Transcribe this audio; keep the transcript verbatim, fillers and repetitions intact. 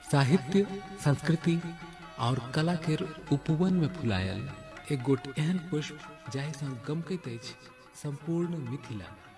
साहित्य, संस्कृति और कला के उपवन में फुलायल एक गोट एहन पुष्प जाहि सँ गमकैत अछि संपूर्ण मिथिला।